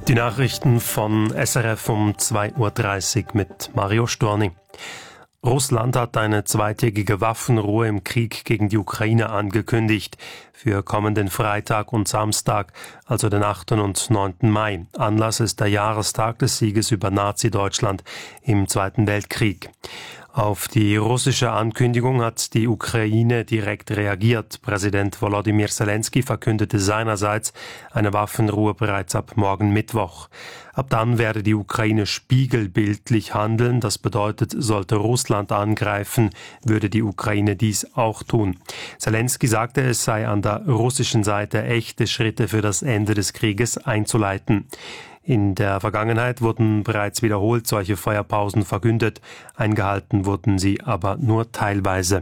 Die Nachrichten von SRF um 2.30 Uhr mit Mario Storni. Russland hat eine zweitägige Waffenruhe im Krieg gegen die Ukraine angekündigt für kommenden Freitag und Samstag, also den 8. und 9. Mai. Anlass ist der Jahrestag des Sieges über Nazi-Deutschland im Zweiten Weltkrieg. Auf die russische Ankündigung hat die Ukraine direkt reagiert. Präsident Volodymyr Zelensky verkündete seinerseits eine Waffenruhe bereits ab morgen Mittwoch. Ab dann werde die Ukraine spiegelbildlich handeln. Das bedeutet, sollte Russland angreifen, würde die Ukraine dies auch tun. Zelensky sagte, es sei an der russischen Seite echte Schritte für das Ende des Krieges einzuleiten. In der Vergangenheit wurden bereits wiederholt solche Feuerpausen verkündet. Eingehalten wurden sie aber nur teilweise.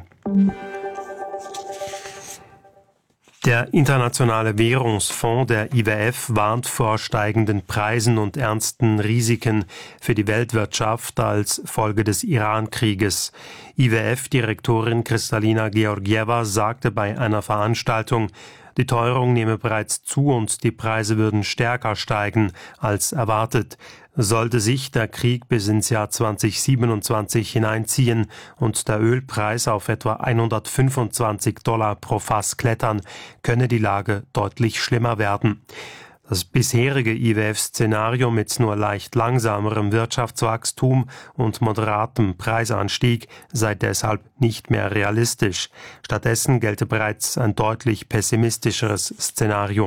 Der Internationale Währungsfonds, der IWF, warnt vor steigenden Preisen und ernsten Risiken für die Weltwirtschaft als Folge des Iran-Krieges. IWF-Direktorin Kristalina Georgieva sagte bei einer Veranstaltung, die Teuerung nehme bereits zu und die Preise würden stärker steigen als erwartet. Sollte sich der Krieg bis ins Jahr 2027 hineinziehen und der Ölpreis auf etwa $125 pro Fass klettern, könne die Lage deutlich schlimmer werden. Das bisherige IWF-Szenario mit nur leicht langsamerem Wirtschaftswachstum und moderatem Preisanstieg sei deshalb nicht mehr realistisch. Stattdessen gelte bereits ein deutlich pessimistischeres Szenario.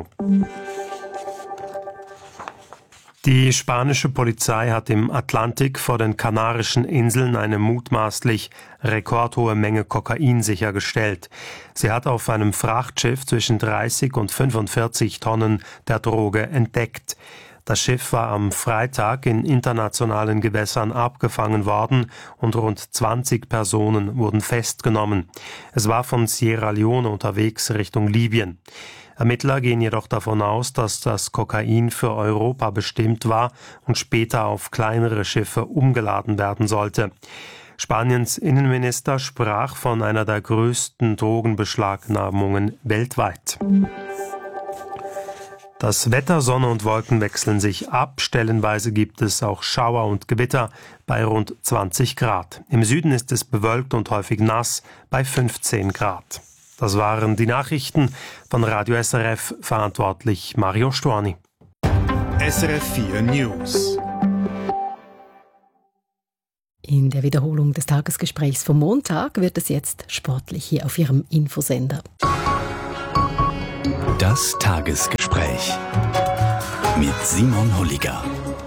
Die spanische Polizei hat im Atlantik vor den Kanarischen Inseln eine mutmaßlich rekordhohe Menge Kokain sichergestellt. Sie hat auf einem Frachtschiff zwischen 30 und 45 Tonnen der Droge entdeckt. Das Schiff war am Freitag in internationalen Gewässern abgefangen worden und rund 20 Personen wurden festgenommen. Es war von Sierra Leone unterwegs Richtung Libyen. Ermittler gehen jedoch davon aus, dass das Kokain für Europa bestimmt war und später auf kleinere Schiffe umgeladen werden sollte. Spaniens Innenminister sprach von einer der größten Drogenbeschlagnahmungen weltweit. Das Wetter, Sonne und Wolken wechseln sich ab. Stellenweise gibt es auch Schauer und Gewitter bei rund 20 Grad. Im Süden ist es bewölkt und häufig nass bei 15 Grad. Das waren die Nachrichten von Radio SRF, verantwortlich Mario Storni. SRF 4 News. In der Wiederholung des Tagesgesprächs vom Montag wird es jetzt sportlich hier auf Ihrem Infosender. Das Tagesgespräch mit Simon Holliger.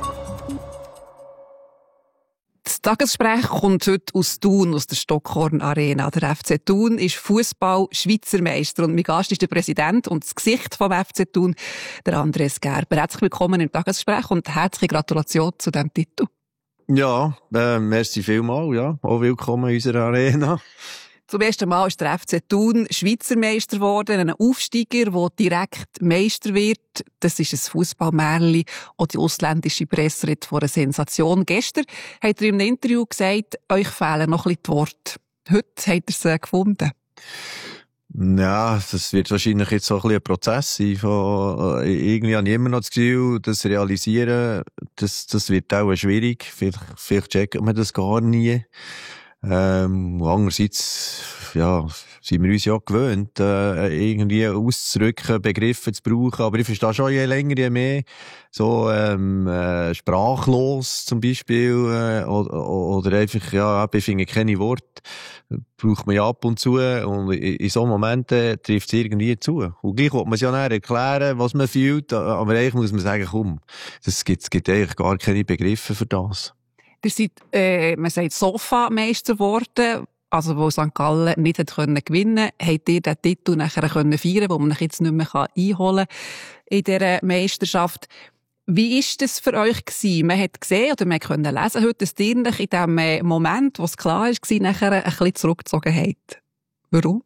Das Tagesgespräch kommt heute aus Thun, aus der Stockhorn Arena. Der FC Thun ist Fußball-Schweizer Meister und mein Gast ist der Präsident und das Gesicht vom FC Thun, der Andres Gerber. Herzlich willkommen im Tagesgespräch und herzliche Gratulation zu diesem Titel. Ja, merci vielmals, ja. Auch willkommen in unserer Arena. Zum ersten Mal ist der FC Thun Schweizer Meister geworden, ein Aufsteiger, der direkt Meister wird. Das ist ein Fußballmärchen. Auch die ausländische Presse redet von einer Sensation. Gestern hat er in einem Interview gesagt, euch fehlen noch ein bisschen die Worte. Heute hat er sie gefunden. Ja, das wird wahrscheinlich jetzt so ein bisschen ein Prozess sein. Irgendwie habe ich immer noch das Gefühl, das Realisieren, das wird auch schwierig. Vielleicht checkt man das gar nie. Andererseits, ja, sind wir uns ja gewöhnt, irgendwie auszudrücken, Begriffe zu brauchen. Aber ich verstehe schon je länger, je mehr, so, sprachlos zum Beispiel, oder einfach, ja, ich finde keine Worte, braucht man ja ab und zu. Und in so Momenten trifft es irgendwie zu. Und gleich will man es ja näher erklären, was man fühlt, aber eigentlich muss man sagen, komm, es gibt eigentlich gar keine Begriffe für das. Ihr seid, man sagt Sofa-Meister geworden, also wo St. Gallen nicht gewinnen konnte. Habt ihr den Titel nachher feiern können, wo man euch jetzt nicht mehr einholen kann in dieser Meisterschaft? Wie war das für euch gewesen? Man hat gesehen, oder man konnte lesen heute, dass ihr in dem Moment, wo es klar war, nachher ein bisschen zurückgezogen habt. Warum?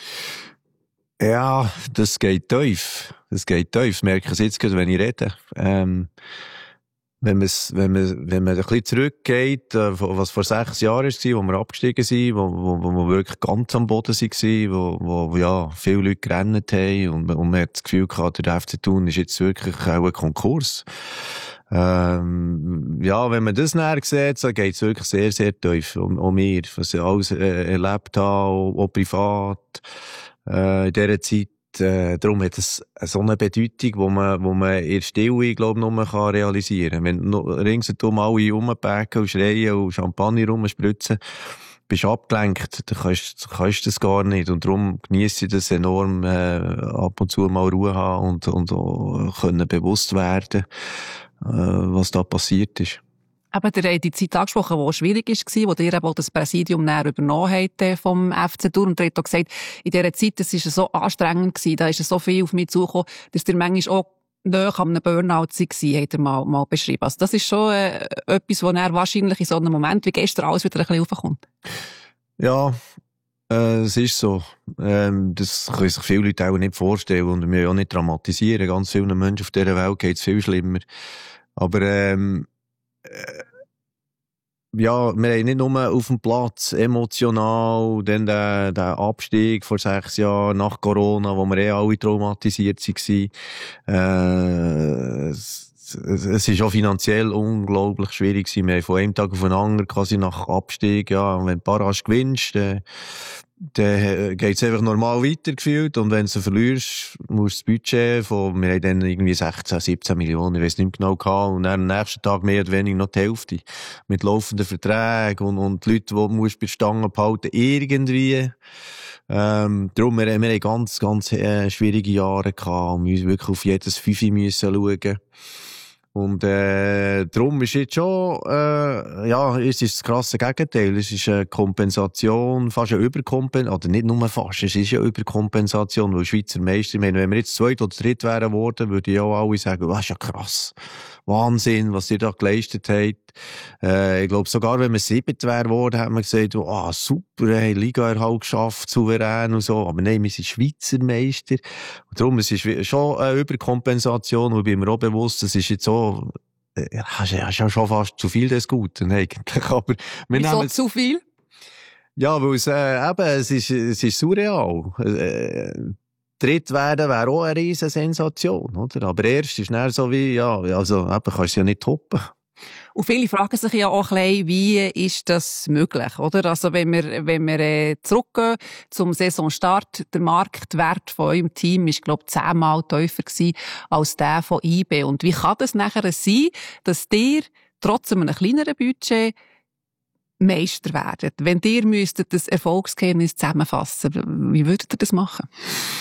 Ja, das geht tief. Das merke ich jetzt gerade, wenn ich rede. Wenn man ein bisschen zurückgeht, was vor 6 Jahren war, wo wir abgestiegen sind, wo wir wirklich ganz am Boden waren, wo ja, viele Leute gerannt haben und man hat das Gefühl gehabt, der FC Thun ist jetzt wirklich auch ein Konkurs. Wenn man das näher sieht, so geht's wirklich sehr, sehr tief. Um mir, was ich alles erlebt habe, auch privat, in dieser Zeit. Darum hat es so eine Bedeutung, wo man in der Stille, glaube ich, nur kann realisieren kann. Wenn ringsherum alle rumpacken und schreien und Champagner rumspritzen, bist du abgelenkt, dann kannst du das gar nicht. Und darum genieße ich das enorm, ab und zu mal Ruhe haben und auch können bewusst werden, was da passiert ist. Aber ihr habt die Zeit angesprochen, die schwierig war, wo ihr eben das Präsidium näher übernommen habt vom FC Thun. Und ihr habt auch gesagt, in dieser Zeit, das war so anstrengend gewesen, da ist so viel auf mich zugekommen, dass ihr manchmal auch nahe an einem Burnout war, habt ihr mal beschrieben. Also das ist schon etwas, wo er wahrscheinlich in so einem Moment wie gestern alles wieder ein bisschen raufkommt. Ja, es ist so. Das können sich viele Leute auch nicht vorstellen und wir auch nicht dramatisieren. Ganz vielen Menschen auf dieser Welt geht es viel schlimmer. Aber wir haben nicht nur auf dem Platz emotional, dann der Abstieg vor 6 Jahren nach Corona, wo wir alle traumatisiert waren. Es ist auch finanziell unglaublich schwierig gewesen. Wir haben von einem Tag auf den anderen quasi nach Abstieg, wenn du Barrage gewinnst, dann geht's einfach normal weitergeführt. Und wenn du verlierst, musst du das Budget wir haben dann irgendwie 16, 17 Millionen, ich weiss nicht genau gehabt. Und dann am nächsten Tag mehr oder weniger noch die Hälfte. Mit laufenden Verträgen und die Leute, die musst bei der Stange behalten, irgendwie. Darum, wir haben ganz, ganz schwierige Jahre gehabt und wir wirklich auf jedes Fifi müssen schauen. Und darum ist jetzt schon, es ist das krasse Gegenteil. Es ist eine Kompensation, fast eine Überkompensation, oder nicht nur fast, es ist eine Überkompensation, weil Schweizer Meister, ich meine, wenn wir jetzt 2. oder 3. wären worden, würde ich auch alle sagen, das ist ja krass. Wahnsinn, was ihr da geleistet habt. Ich glaube, sogar wenn wir 7. wären worden, hat man gesagt, super, hey, Liga-Erhalt geschafft, souverän und so. Aber nein, wir sind Schweizer Meister. Und darum, es ist schon eine Überkompensation, und ich bin mir auch bewusst, das ist jetzt so, hast ja schon fast zu viel des Guten, eigentlich. Aber wir Wieso zu viel? Ja, weil es ist surreal. Dritt werden wäre auch eine riesen Sensation, oder? Aber erst ist dann so wie, kannst du es ja nicht toppen. Und viele fragen sich ja auch ein bisschen, wie ist das möglich, oder? Also, wenn wir zurückgehen zum Saisonstart, der Marktwert von eurem Team ist, glaube ich, 10-mal tiefer gewesen als der von IB. Und wie kann das nachher sein, dass ihr trotz einem kleineren Budget Meister werdet? Wenn ihr müsstet das Erfolgsgeheimnis zusammenfassen, wie würdet ihr das machen?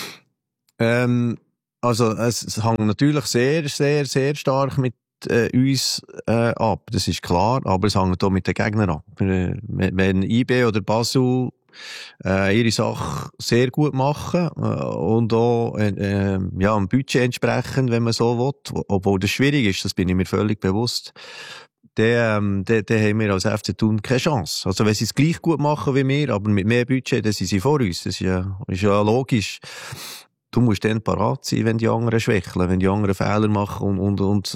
Also, es hängt natürlich sehr, sehr, sehr stark mit uns ab, das ist klar, aber es hängt auch mit den Gegnern ab. Wenn IB oder Basel ihre Sache sehr gut machen und auch am Budget entsprechend, wenn man so will, obwohl das schwierig ist, das bin ich mir völlig bewusst, dann haben wir als FC Thun keine Chance. Also wenn sie es gleich gut machen wie wir, aber mit mehr Budget, dann sind sie vor uns. Das ist ja logisch. Du musst dann parat sein, wenn die anderen schwächeln, wenn die anderen Fehler machen und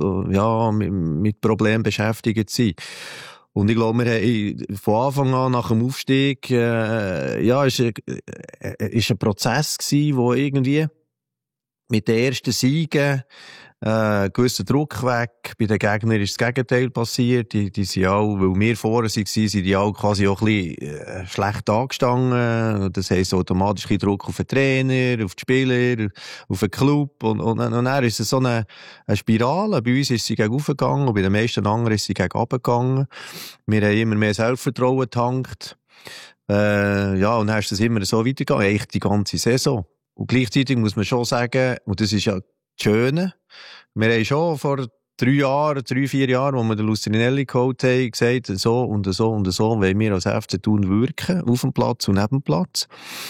mit Problemen beschäftigt sind. Und ich glaube, wir haben von Anfang an nach dem Aufstieg, ist ein Prozess gewesen, wo irgendwie mit den ersten Siegen gewisser Druck weg. Bei den Gegnern ist das Gegenteil passiert. Die sind auch, weil wir vorher waren, sind die auch quasi auch ein bisschen schlecht angestanden. Das heisst automatisch ein Druck auf den Trainer, auf die Spieler, auf den Club. Und dann ist es so eine Spirale. Bei uns ist sie gegen aufgegangen und bei den meisten anderen ist sie gegen runtergegangen. Wir haben immer mehr Selbstvertrauen getankt. Und dann ist es immer so weitergegangen, eigentlich die ganze Saison. Und gleichzeitig muss man schon sagen, und das ist ja das Schöne, wir haben schon vor 3-4 Jahren, wo wir den Lustrinelli geholt haben, gesagt, so und so und so wollen wir als FC Thun wirken, auf dem Platz und neben dem Platz.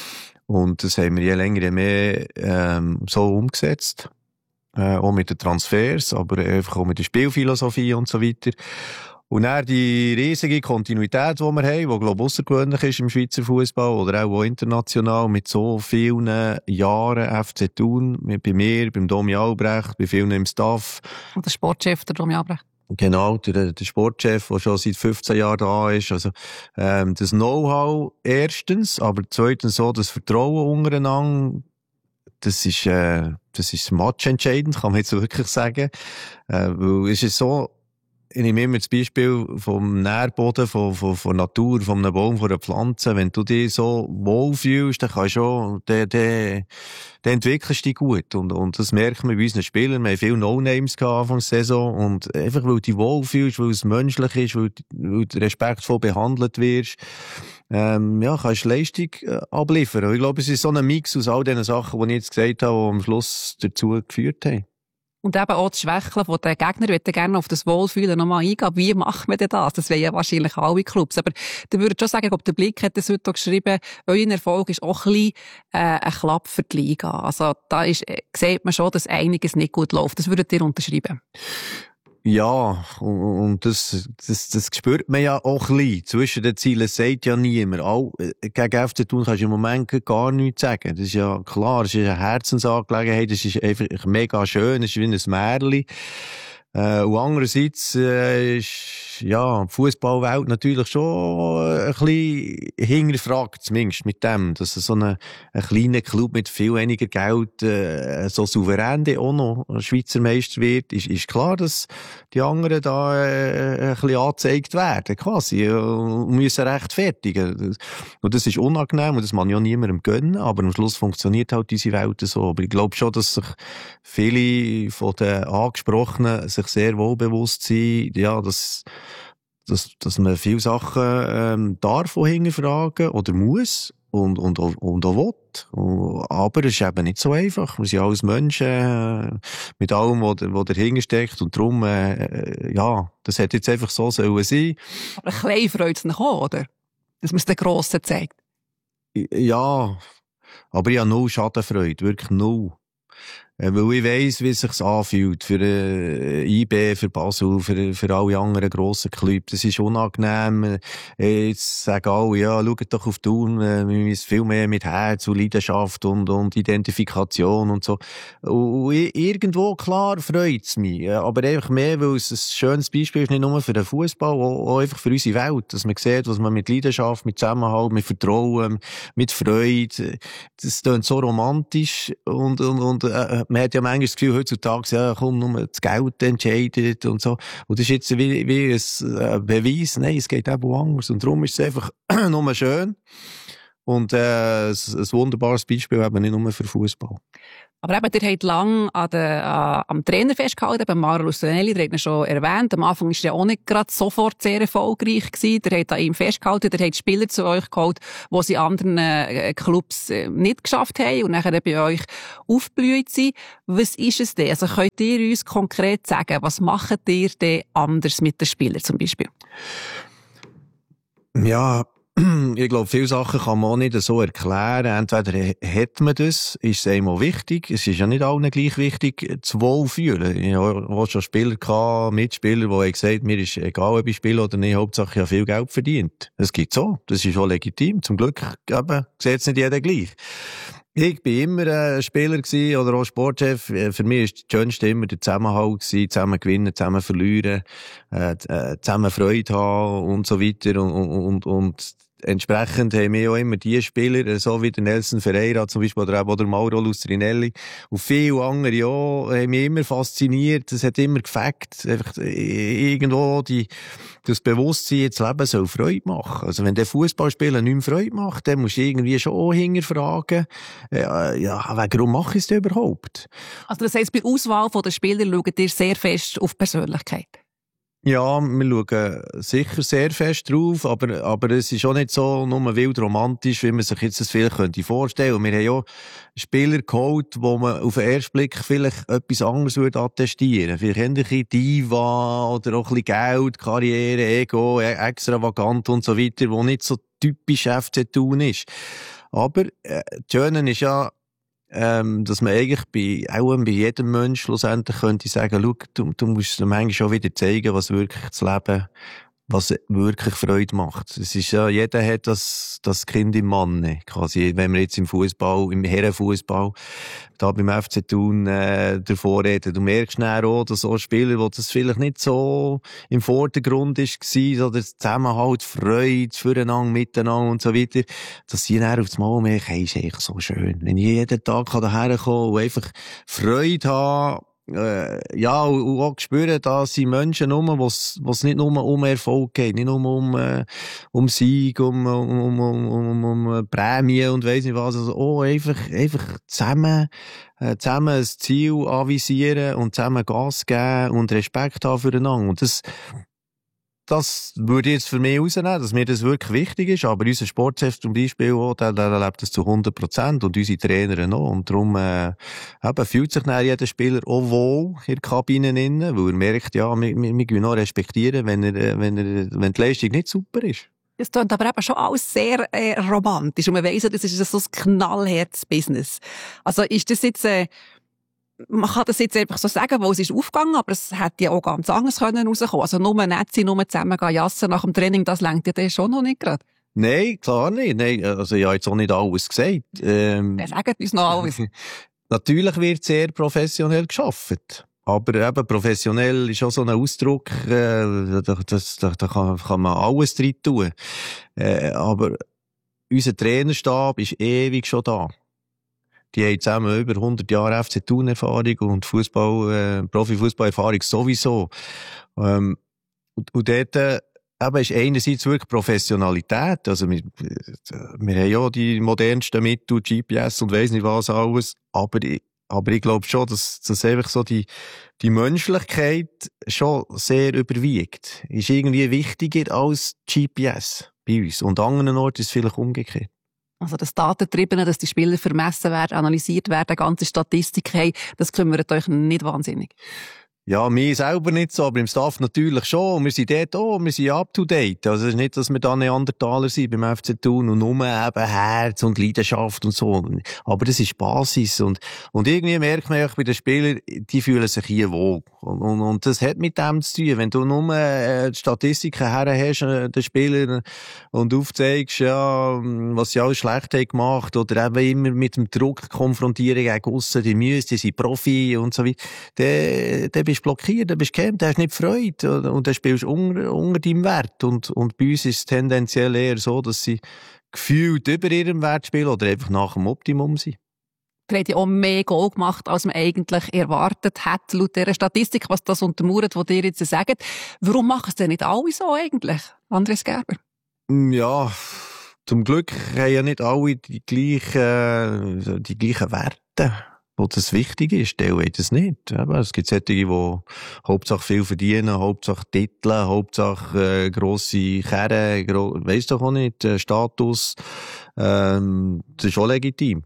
Und das haben wir je länger, je mehr so umgesetzt. Auch mit den Transfers, aber einfach auch mit der Spielphilosophie und so weiter. Und dann die riesige Kontinuität, die wir haben, die, glaube ich, aussergewöhnlich ist im Schweizer Fußball oder auch international, mit so vielen Jahren FC Thun, bei mir, beim Domi Albrecht, bei vielen im Staff. Und der Sportchef, der Domi Albrecht. Genau, der Sportchef, der schon seit 15 Jahren da ist. Also, das Know-how erstens, aber zweitens so das Vertrauen untereinander, das ist matchentscheidend, kann man jetzt wirklich sagen. Weil es ist so, ich nehme immer das Beispiel vom Nährboden, von Natur, von einem Baum, von einer Pflanze. Wenn du dich so wohlfühlst, dann kannst du dann entwickelst du dich gut. Und das merkt man bei unseren Spielern. Wir haben viele No-Names gehabt Anfang der Saison. Und einfach, weil du dich wohlfühlst, weil es menschlich ist, weil du respektvoll behandelt wirst, kannst du Leistung abliefern. Und ich glaube, es ist so ein Mix aus all diesen Sachen, die ich jetzt gesagt habe, die am Schluss dazu geführt haben. Und eben auch das Schwächeln von den Gegnern, ich würde gerne auf das Wohlfühlen nochmal eingehen. Wie macht man denn das? Das wollen ja wahrscheinlich alle Clubs. Aber da würde ich schon sagen, ich glaube, der Blick hat das heute auch geschrieben, euer Erfolg ist auch ein bisschen ein Klapp für die Liga. Also da sieht man schon, dass einiges nicht gut läuft. Das würdet ihr unterschreiben? Ja, und das spürt man ja auch ein bisschen. Zwischen den Zielen sagt ja niemand. Gegen FC Thun kannst du im Moment gar nichts sagen. Das ist ja klar, es ist eine Herzensangelegenheit, es ist einfach mega schön, es ist wie ein Märchen. Und andererseits ist die Fußballwelt natürlich schon ein bisschen hinterfragt, zumindest mit dem, dass so ein kleiner Club mit viel weniger Geld so souverän auch noch Schweizer Meister wird. Ist klar, dass die anderen da ein bisschen angezeigt werden, quasi, und müssen rechtfertigen. Und das ist unangenehm und das man ja niemandem gönnen, aber am Schluss funktioniert halt diese Welt so. Aber ich glaube schon, dass sich viele von den Angesprochenen sich sehr wohl bewusst sind, ja, dass man viele Sachen darf auch hinterfragen oder muss und auch will. Aber es ist eben nicht so einfach. Wir sind alles Menschen mit allem, was dahinter steckt. Und darum, das hätte jetzt einfach so sollen sein. Aber ein klein freut es noch auch, oder? Dass man es den Grossen zeigt. Ja, aber ich habe null Schadenfreude, wirklich null. Weil ich weiss, wie es sich anfühlt für IB, für Basel, für alle anderen grossen Clubs. Das ist unangenehm. Jetzt sagen alle, ja, schaut doch auf Thun, wir müssen viel mehr mit Herz und Leidenschaft und Identifikation und so. Und irgendwo, klar, freut's mich. Aber einfach mehr, weil es ein schönes Beispiel ist, nicht nur für den Fußball, auch einfach für unsere Welt. Dass man sieht, was man mit Leidenschaft, mit Zusammenhalt, mit Vertrauen, mit Freude, das klingt so romantisch und man hat ja manchmal das Gefühl, heutzutage, ja, komm, nur das Geld entscheidet und so. Und das ist jetzt wie ein Beweis. Nein, es geht eben anders. Und darum ist es einfach nur schön. Und ein wunderbares Beispiel eben nicht nur für Fußball. Aber eben, ihr habt lange am Trainer festgehalten, beim Mauro Lustinelli, ihr habt ihn schon erwähnt. Am Anfang war er auch nicht gerade sofort sehr erfolgreich gewesen. Ihr habt an ihm festgehalten, ihr habt Spieler zu euch geholt, die sie anderen Clubs nicht geschafft haben und nachher bei euch aufgeblüht sind. Was ist es denn? Also könnt ihr uns konkret sagen, was macht ihr denn anders mit den Spielern zum Beispiel? Ja, ich glaube, viele Sachen kann man auch nicht so erklären. Entweder hat man das, ist es einmal wichtig. Es ist ja nicht allen gleich wichtig, zu wohlfühlen. Ich habe auch schon Spieler gehabt, Mitspieler, die gesagt haben, mir ist egal, ob ich spiele oder nicht, Hauptsache ich habe viel Geld verdient. Das gibt so. Das ist auch legitim. Zum Glück sieht es nicht jeder gleich. Ich bin immer ein Spieler gewesen, oder auch Sportchef. Für mich ist das Schönste immer der Zusammenhalt gewesen, zusammen gewinnen, zusammen verlieren, zusammen Freude haben und so weiter. Und entsprechend haben wir auch immer die Spieler, so wie der Nelson Ferreira zum Beispiel, oder auch der Mauro Lustinelli, und viele andere auch, haben mich immer fasziniert. Das hat immer gefällt. Einfach irgendwo das Bewusstsein, das Leben soll Freude machen. Also wenn der Fußballspieler nicht mehr Freude macht, dann musst du irgendwie schon auch hinterfragen, warum mache ich es denn überhaupt? Also das heisst, bei Auswahl der Spieler schaut ihr sehr fest auf Persönlichkeit? Ja, wir schauen sicher sehr fest drauf, aber es ist auch nicht so nur wild romantisch, wie man sich jetzt das vielleicht vorstellen könnte. Wir haben auch Spieler geholt, wo man auf den ersten Blick vielleicht etwas anderes attestieren würde. Vielleicht ein bisschen Diva oder auch ein bisschen Geld, Karriere, Ego, extravagant und so weiter, wo nicht so typisch FC Thun ist. Aber das Schöne ist ja, dass man eigentlich bei jedem Menschen schlussendlich könnte sagen, schau, du musst dir manchmal schon wieder zeigen, was wirklich das Leben was wirklich Freude macht. Es ist ja, jeder hat das Kind im Mann, quasi. Wenn wir jetzt im Fußball, im Herrenfußball, da beim FC Thun, davor reden, du merkst schnell auch, dass so Spieler, wo das vielleicht nicht so im Vordergrund war, oder Zusammenhalt, Freude, füreinander, miteinander und so weiter, dass sie dann auf das Mal merken, hey, ist eigentlich so schön. Wenn ich jeden Tag daher komme und einfach Freude habe, ja, und auch spüren, da sind Menschen rum, wo's nicht nur um Erfolg geht, nicht nur um Sieg, um Prämie und weiss nicht was, also einfach zusammen ein Ziel anvisieren und zusammen Gas geben und Respekt haben füreinander. Und das würde ich jetzt für mich rausnehmen, dass mir das wirklich wichtig ist, aber unser Sportchef zum Beispiel auch, der lebt das zu 100% und unsere Trainer auch. Und darum fühlt sich dann jeder Spieler auch wohl in der Kabine innen, weil er merkt, ja, wir können auch respektieren, wenn die Leistung nicht super ist. Das klingt aber eben schon alles sehr romantisch und man weiss ja, das ist so ein Knallherz-Business. Also ist das jetzt... man kann das jetzt einfach so sagen, wo es ist aufgegangen, aber es hätte ja auch ganz anders rauskommen können. Also nur nett sein, nur zusammen gehen jassen nach dem Training, das lenkt ja dann schon noch nicht gerade. Nein, klar nicht. Nein, also ich habe jetzt auch nicht alles gesagt. Wer sagt uns noch alles? Natürlich wird sehr professionell gearbeitet. Aber eben professionell ist auch so ein Ausdruck, da kann man alles drin tun. Aber unser Trainerstab ist ewig schon da. Die haben zusammen über 100 Jahre FC Thun-Erfahrung und Profifußball-Erfahrung sowieso. Und dort eben ist einerseits wirklich Professionalität. Also wir haben ja die modernsten Mittel, GPS und weiss nicht was alles. Aber ich glaube schon, dass einfach so die Menschlichkeit schon sehr überwiegt. Ist irgendwie wichtiger als GPS bei uns. Und an anderen Orten ist es vielleicht umgekehrt. Also das Datentriebene, dass die Spieler vermessen werden, analysiert werden, ganze Statistik haben, das kümmert euch nicht wahnsinnig. Ja, mir selber nicht so, aber im Staff natürlich schon. Wir sind dort auch, wir sind up to date. Also es ist nicht, dass wir da Neandertaler sind beim FC Thun und nur eben Herz und Leidenschaft und so. Aber das ist Basis und irgendwie merkt man auch bei den Spielern, die fühlen sich hier wohl. Und das hat mit dem zu tun. Wenn du nur die Statistiken her hast, den Spielern, und aufzeigst, ja, was sie alles schlecht haben gemacht, oder eben immer mit dem Druck konfrontieren gegen aussen, die sind Profi und so weiter, dann bist du blockiert, dann bist du gehemmt, dann hast du nicht Freude und dann spielst du unter deinem Wert. Und bei uns ist es tendenziell eher so, dass sie gefühlt über ihrem Wert spielen oder einfach nach dem Optimum sind. Ihr habt ja auch mehr Goal gemacht, als man eigentlich erwartet hat, laut dieser Statistik, was das untermauert, was ihr jetzt sagt. Warum machen es denn nicht alle so eigentlich, Andres Gerber? Ja, zum Glück haben ja nicht alle die gleichen Werte, wo das wichtig ist. Die haben das nicht. Es gibt solche, die Hauptsache viel verdienen, Hauptsache Titel, Hauptsache grosse Karren, weiss doch auch nicht, Status. Das ist auch legitim.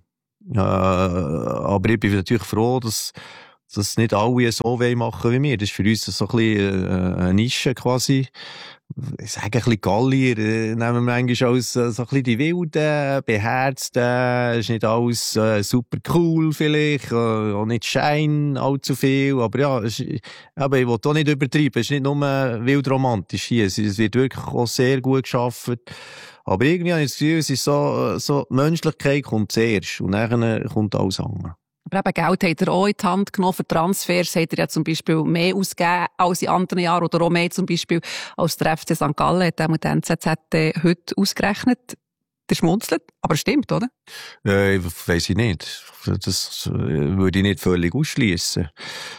Aber ich bin natürlich froh, dass nicht alle so machen wie wir. Das ist für uns so ein bisschen eine Nische quasi. Ich sage ein bisschen Gallier, nehmen wir manchmal als so ein bisschen die Wilden, Beherzten, ist nicht alles super cool vielleicht, auch nicht Schein allzu viel, aber ja, aber ich will auch nicht übertreiben, es ist nicht nur wild romantisch hier, es wird wirklich auch sehr gut gearbeitet. Aber irgendwie habe ich das Gefühl, es ist so, Menschlichkeit kommt zuerst und dann kommt alles andere. Aber eben Geld habt ihr auch in die Hand genommen. Für Transfers habt ihr ja zum Beispiel mehr ausgegeben als in anderen Jahren oder auch mehr zum Beispiel als der FC St. Gallen hat mit der NZZ heute ausgerechnet. Der schmunzelt, aber stimmt, oder? Weiss ich nicht. Das würde ich nicht völlig ausschliessen.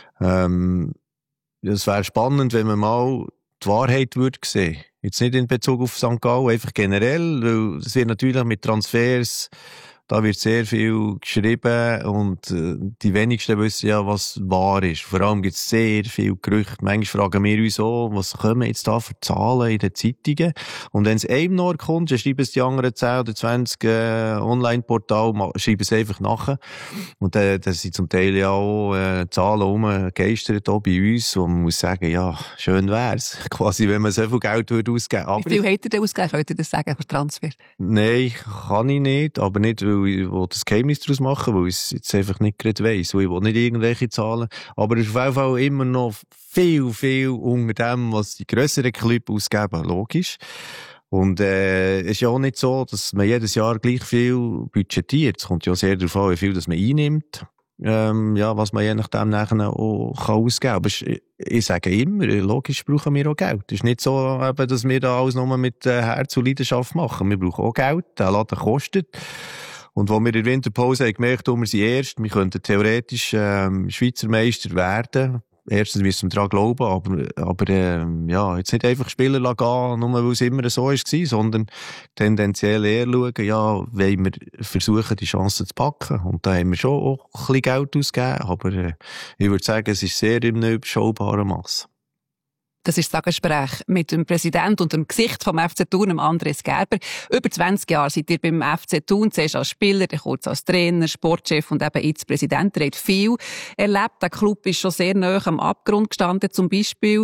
Es wäre spannend, wenn man mal die Wahrheit würde sehen. Jetzt nicht in Bezug auf St. Gallen, einfach generell, weil es wird natürlich mit Transfers, da wird sehr viel geschrieben und die wenigsten wissen ja, was wahr ist. Vor allem gibt es sehr viele Gerüchte. Manchmal fragen wir uns auch, was kommen jetzt da für Zahlen in den Zeitungen? Und wenn es einem nur kommt, dann schreiben es die anderen 10 oder 20 Online-Portale, schreiben es einfach nachher. Und dann sind zum Teil ja auch Zahlen rumgegeistert, auch bei uns, wo man muss sagen, ja, schön wär's. Quasi, wenn man so viel Geld würde ausgeben. Wie viel habt ihr denn ausgegeben? Könnt ihr das sagen, für Transfer? Nein, kann ich nicht, aber nicht, weil weil ich das Geheimnis daraus machen will, weil ich es jetzt einfach nicht gerade weiss, weil ich will nicht irgendwelche Zahlen. Aber es ist auf jeden Fall immer noch viel, viel unter dem, was die grösseren Clubs ausgeben, logisch. Und es ist ja auch nicht so, dass man jedes Jahr gleich viel budgetiert. Es kommt ja sehr darauf an, wie viel das man einnimmt. Was man je nachdem nachher auch ausgeben kann. Aber ich sage immer, logisch brauchen wir auch Geld. Es ist nicht so, eben, dass wir da alles nur mit Herz und Leidenschaft machen. Wir brauchen auch Geld. Der Laden kostet. Und als wir in der Winterpause haben gemerkt, wir sind erst, wir könnten theoretisch Schweizer Meister werden. Erstens müssen wir daran glauben, aber jetzt nicht einfach Spieler gehen, nur weil es immer so war, sondern tendenziell eher schauen, ja, wollen wir versuchen, die Chancen zu packen. Und da haben wir schon auch ein bisschen Geld ausgegeben, aber ich würde sagen, es ist sehr in einem überschaubaren Mass. Das ist das Gespräch mit dem Präsidenten und dem Gesicht vom FC Thun, dem Andres Gerber. Über 20 Jahre seid ihr beim FC Thun, zuerst als Spieler, dann kurz als Trainer, Sportchef und eben jetzt Präsident. Ihr habt viel erlebt. Der Club ist schon sehr nahe am Abgrund gestanden. Zum Beispiel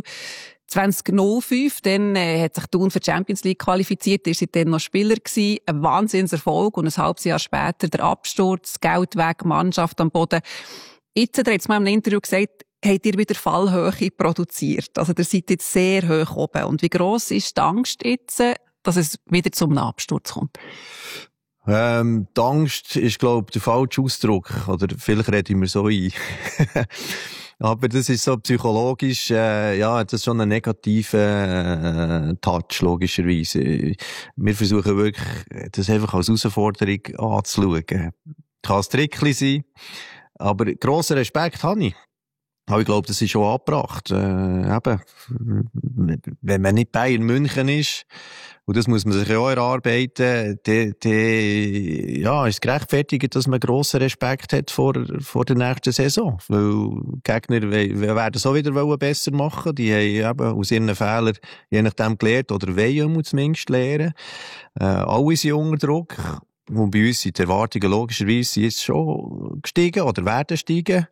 2005, dann hat sich Thun für die Champions League qualifiziert. Ihr seid dann noch Spieler gewesen. Ein Wahnsinnserfolg und ein halbes Jahr später der Absturz, Geld weg, Mannschaft am Boden. Jetzt hat er jetzt mal im Interview gesagt, habt ihr wieder Fallhöhe produziert. Also ihr seid jetzt sehr hoch oben. Und wie gross ist die Angst jetzt, dass es wieder zum Absturz kommt? Die Angst ist, glaube ich, der falsche Ausdruck. Oder vielleicht rede ich mir so ein. Aber das ist so psychologisch, das ist schon ein negativer Touch, logischerweise. Wir versuchen wirklich, das einfach als Herausforderung anzuschauen. Kann ein Trickchen sein, aber grosser Respekt habe ich. Aber ich glaube, das ist schon angebracht. Wenn man nicht Bayern München ist, und das muss man sich ja auch erarbeiten, ist es gerechtfertigt, dass man grossen Respekt hat vor der nächsten Saison. Weil Gegner werden es auch wieder besser machen. Die haben eben aus ihren Fehlern je nachdem gelernt, oder wollen zumindest lernen. Alle sind unter Druck. Und bei uns sind die Erwartungen logischerweise jetzt schon gestiegen oder werden steigen.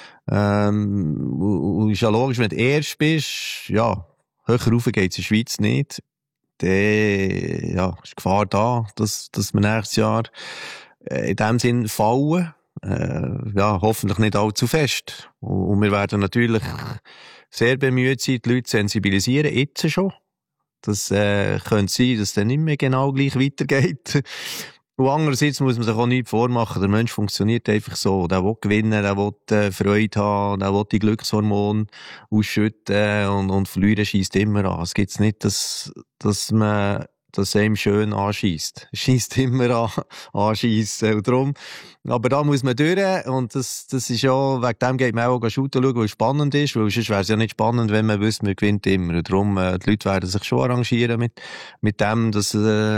Und ist ja logisch, wenn du erst bist, höher rauf geht's in der Schweiz nicht, dann, ist Gefahr da, dass wir nächstes Jahr, in dem Sinn fallen, hoffentlich nicht allzu fest. Und wir werden natürlich sehr bemüht sein, die Leute zu sensibilisieren, jetzt schon. Das, könnte sein, dass es dann nicht mehr genau gleich weitergeht. Und andererseits muss man sich auch nichts vormachen. Der Mensch funktioniert einfach so. Der will gewinnen, der will Freude haben, der will die Glückshormone ausschütten und verlieren scheisst immer an. Es gibt's nicht, dass man das einem schön anschiesst. Es scheisst immer anschiessen. Und darum, aber da muss man durch. Und das ist ja, wegen dem geht man auch shooten schauen, weil es spannend ist. Weil sonst wäre es ja nicht spannend, wenn man wüsste, man gewinnt immer. Und darum, die Leute werden sich schon arrangieren mit dem, dass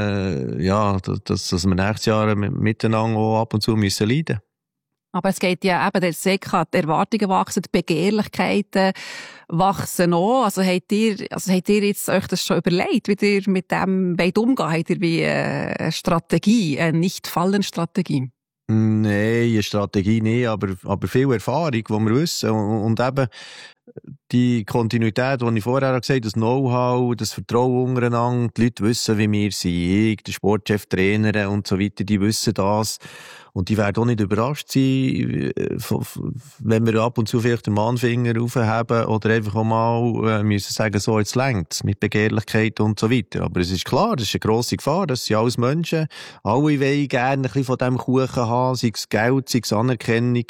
wir nächstes Jahr miteinander auch ab und zu müssen leiden. Aber es geht ja eben, die Erwartungen wachsen, die Begehrlichkeiten wachsen auch. Also habt ihr jetzt euch das schon überlegt, wie ihr mit dem umgehen wollt? Habt ihr wie eine Strategie, eine Nicht-Fallen-Strategie? Nein, eine Strategie nicht, aber viel Erfahrung, die wir wissen. Und eben die Kontinuität, die ich vorher gesagt habe, das Know-how, das Vertrauen untereinander, die Leute wissen, wie wir sind, ich, der Sportchef, Trainer und so weiter, die wissen das. Und die werden auch nicht überrascht sein, wenn wir ab und zu vielleicht den Mahnfinger aufheben oder einfach auch mal müssen sagen, so, jetzt längt's mit Begehrlichkeit und so weiter. Aber es ist klar, das ist eine grosse Gefahr, das sind alles Menschen. Alle wollen gerne ein bisschen von diesem Kuchen haben, sei es Geld, sei es Anerkennung,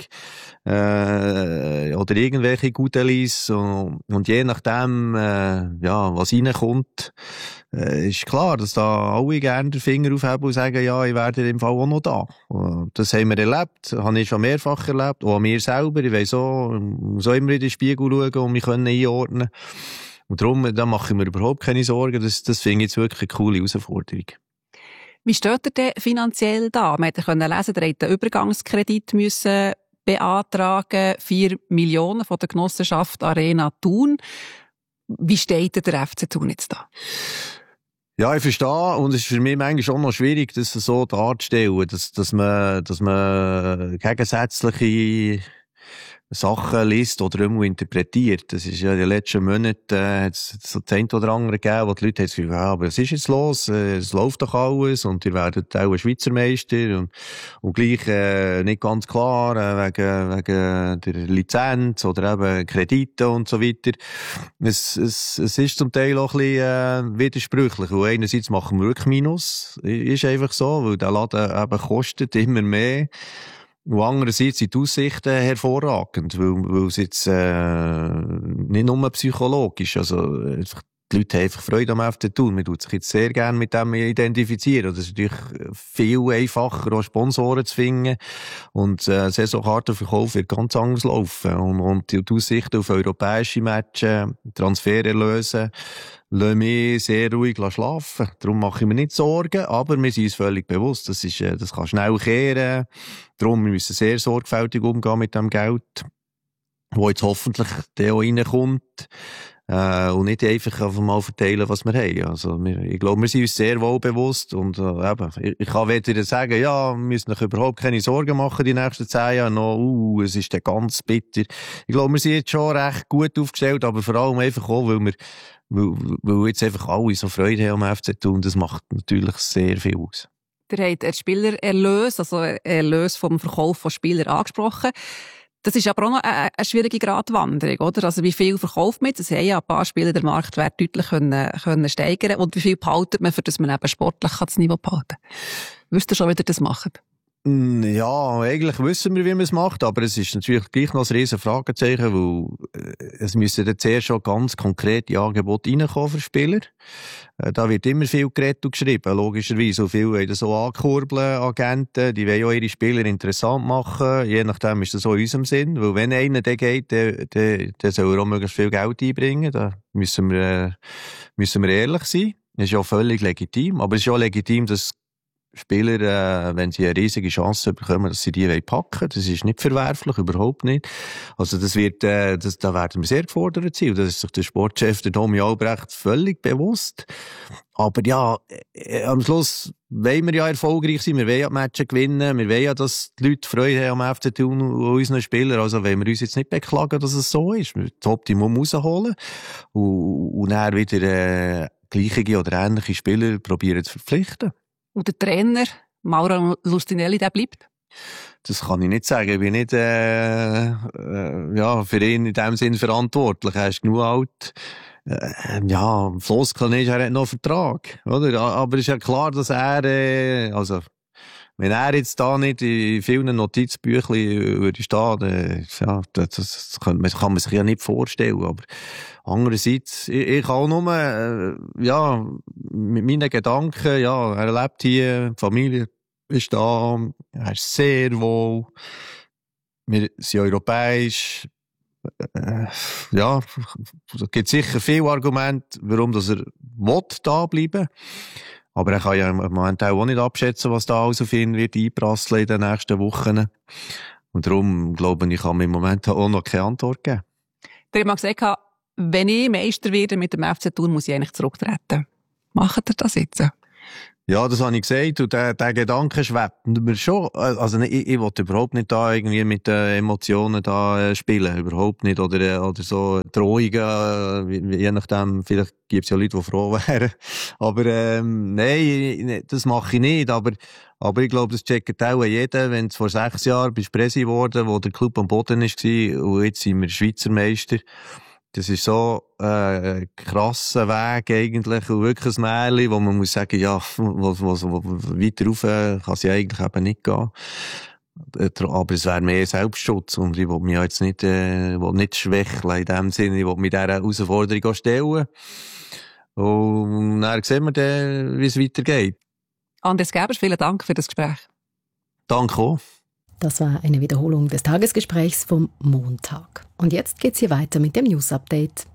oder irgendwelche Gutelis. Und je nachdem, was reinkommt, ist klar, dass da alle gerne den Finger aufheben und sagen, ja, ich werde im Fall auch noch da. Das haben wir erlebt, habe ich schon mehrfach erlebt, auch an mir selber. Ich weiss auch, so immer in den Spiegel schauen und mich einordnen. Und darum, da mache ich mir überhaupt keine Sorgen. Das finde ich jetzt wirklich eine coole Herausforderung. Wie steht ihr denn finanziell da? Man konnte lesen, ihr habt einen Übergangskredit müssen beantragen, 4 Millionen von der Genossenschaft Arena Thun. Wie steht der FC Thun jetzt da? Ja, ich verstehe. Und es ist für mich manchmal auch noch schwierig, das so darzustellen, dass man gegensätzliche Sachen liest oder irgendwo interpretiert. Das ist ja in den letzten Monaten, hat's so das eine oder andere gegeben, wo die Leute haben gesagt, ja, aber was ist jetzt los? Es läuft doch alles und ihr werdet auch ein Schweizer Meister und gleich, nicht ganz klar, wegen der Lizenz oder eben Kredite und so weiter. Es ist zum Teil auch ein bisschen, widersprüchlich, weil einerseits machen wir wirklich Minus. Ist einfach so, weil der Laden eben kostet immer mehr. Und andererseits sind die Aussichten hervorragend, weil es jetzt nicht nur psychologisch, also die Leute haben einfach Freude am FC Thun. Man tut sich jetzt sehr gerne mit dem identifizieren. Das ist natürlich viel einfacher, auch Sponsoren zu finden. Und Saisonkartenverkauf wird ganz anders laufen. Und die Aussichten auf europäische Matches, Transfererlöse, lassen mich sehr ruhig schlafen. Darum mache ich mir nicht Sorgen, aber wir sind uns völlig bewusst, das kann schnell kehren. Darum müssen wir sehr sorgfältig umgehen mit dem Geld, das jetzt hoffentlich auch reinkommt. Und nicht einfach mal verteilen, was wir haben. Also, ich glaube, wir sind uns sehr wohl bewusst. Und, ich kann weder sagen, ja, wir müssen uns überhaupt keine Sorgen machen, die nächsten 10 Jahre noch, es ist dann ganz bitter. Ich glaube, wir sind jetzt schon recht gut aufgestellt, aber vor allem einfach auch, weil jetzt einfach alle so Freude haben am FC Thun. Das macht natürlich sehr viel aus. Ihr habt den Spielererlös, also Erlös vom Verkauf von Spielern angesprochen. Das ist aber auch noch eine schwierige Gratwanderung, oder? Also wie viel verkauft man jetzt? Es haben ja ein paar Spieler den Marktwert deutlich können steigern. Und wie viel behaltet man, für dass man eben sportlich das Niveau behalten kann? Wisst ihr schon, wie ihr das macht? Ja, eigentlich wissen wir, wie man es macht, aber es ist natürlich gleich noch ein riesen Fragezeichen, weil es müssen dann zuerst schon ganz konkrete Angebote reinkommen für Spieler. Da wird immer viel geredet und geschrieben, logischerweise. So viel wollen so ankurbeln, Agenten, die wollen auch ihre Spieler interessant machen. Je nachdem ist das so in unserem Sinn, weil wenn einer dann geht, dann soll er auch möglichst viel Geld einbringen. Da müssen wir ehrlich sein. Das ist ja völlig legitim, aber es ist auch legitim, dass Spieler, wenn sie eine riesige Chance bekommen, dass sie die packen wollen. Das ist nicht verwerflich, überhaupt nicht. Also da werden wir sehr gefordert sein. Das ist sich der Sportchef, der Domi Albrecht, völlig bewusst. Aber ja, am Schluss wollen wir ja erfolgreich sein. Wir wollen ja die Matches gewinnen. Wir wollen ja, dass die Leute Freude haben am FC Thun und unseren Spielern. Also wollen wir uns jetzt nicht beklagen, dass es so ist. Wir das Optimum rausholen und dann wieder gleiche oder ähnliche Spieler probieren zu verpflichten. Und der Trainer, Mauro Lustinelli, der bleibt? Das kann ich nicht sagen. Ich bin nicht für ihn in dem Sinn verantwortlich. Er ist genug alt. Floskeln ist, er hat noch einen Vertrag. Oder? Aber es ist ja klar, dass er, wenn er jetzt da nicht in vielen Notizbüchlein würde stehen, das kann man sich ja nicht vorstellen. Aber andererseits, ich kann auch nur, mit meinen Gedanken, er lebt hier, die Familie ist da, er ist sehr wohl, wir sind europäisch, es gibt sicher viele Argumente, warum dass er da bleiben will. Aber er kann ja im Moment auch nicht abschätzen, was da alles auf ihn wird einprasseln in den nächsten Wochen. Und darum, glaube ich, kann man im Moment auch noch keine Antwort geben. Der hat mal gesagt, wenn ich Meister werde mit dem FC Thun, muss ich eigentlich zurücktreten. Macht ihr das jetzt? Ja, das habe ich gesagt. Und der Gedanke schwebt mir schon. Also, ich will überhaupt nicht da irgendwie mit Emotionen da spielen. Überhaupt nicht. Oder so Drohungen, je nachdem. Vielleicht gibt es ja Leute, die froh wären. Aber, nein, das mache ich nicht. Aber ich glaube, das checkt auch jeder. Wenn du vor 6 Jahren bist Präsi geworden, wo der Club am Boden war, und jetzt sind wir Schweizer Meister. Das ist so ein krasser Weg eigentlich und wirklich ein Märchen, wo man muss sagen, ja, weiter rauf kann es ja eigentlich eben nicht gehen. Aber es wäre mehr Selbstschutz und ich will mich jetzt nicht schwächeln in dem Sinne. Ich will mich dieser Herausforderung auch stellen. Und dann sehen wir dann, wie es weitergeht. Anders Gebers, vielen Dank für das Gespräch. Danke auch. Das war eine Wiederholung des Tagesgesprächs vom Montag. Und jetzt geht's hier weiter mit dem News-Update.